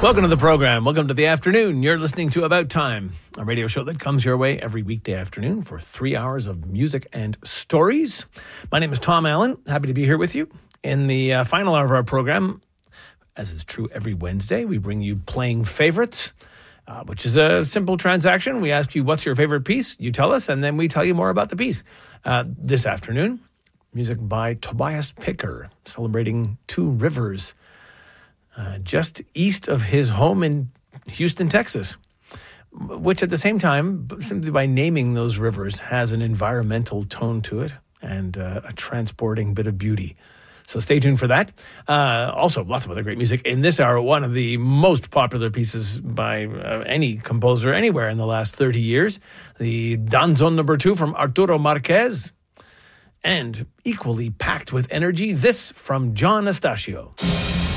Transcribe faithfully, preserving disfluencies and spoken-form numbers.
Welcome to the program. Welcome to the afternoon. You're listening to About Time, a radio show that comes your way every weekday afternoon for three hours of music and stories. My name is Tom Allen. Happy to be here with you. In the uh, final hour of our program, as is true every Wednesday, we bring you Playing Favorites, uh, which is a simple transaction. We ask you, what's your favorite piece? You tell us, and then we tell you more about the piece. Uh, this afternoon, music by Tobias Picker, celebrating Two Rivers, Uh, just east of his home in Houston, Texas, which at the same time, simply by naming those rivers, has an environmental tone to it and uh, a transporting bit of beauty. So stay tuned for that. Uh, also, lots of other great music. In this hour, one of the most popular pieces by uh, any composer anywhere in the last thirty years, the Danzón number two from Arturo Marquez. And equally packed with energy, this from John Estacio.